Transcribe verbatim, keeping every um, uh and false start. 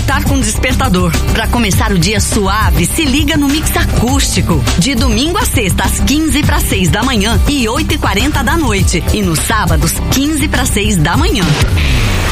meditar com despertador. Para começar o dia suave, se liga no Mix Acústico. De domingo a sexta, às quinze para seis da manhã e oito e quarenta da noite. E nos sábados, quinze para seis da manhã.